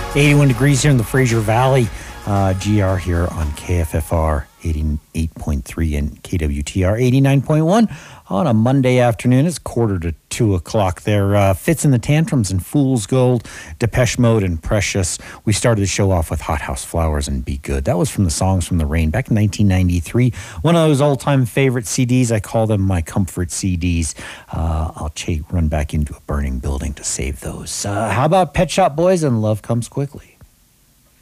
81 degrees here in the Fraser Valley. GR here on KFFR 88.3 and KWTR 89.1 on a Monday afternoon. It's 1:45 there. Fits in the Tantrums and Fool's Gold, Depeche Mode and Precious. We started the show off with Hot House Flowers and Be Good. That was from the Songs from the Rain back in 1993. One of those all-time favorite CDs. I call them my comfort CDs. I'll run back into a burning building to save those. How about Pet Shop Boys and Love Comes Quickly?